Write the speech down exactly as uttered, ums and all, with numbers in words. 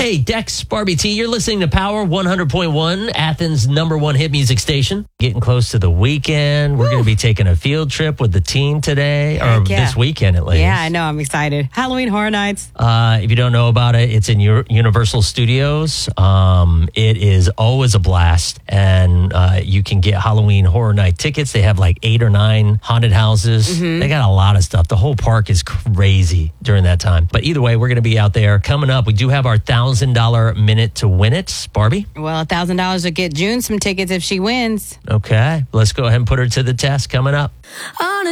Hey, Dex, Barbie T, you're listening to Power one hundred point one, Athens' number one hit music station. Getting close to the weekend. We're going to be taking a field trip with the team today, or Heck yeah. this weekend at least. Yeah, I know. I'm excited. Halloween Horror Nights. Uh, if you don't know about it, it's in U- Universal Studios. Um, it is always a blast, and uh, you can get Halloween Horror Night tickets. They have like eight or nine haunted houses. Mm-hmm. They got a lot of stuff. The whole park is crazy during that time. But either way, we're going to be out there. Coming up, we do have our one thousand dollars minute to win it. Barbie? Well, one thousand dollars will get June some tickets if she wins. Okay, let's go ahead and put her to the test coming up. On a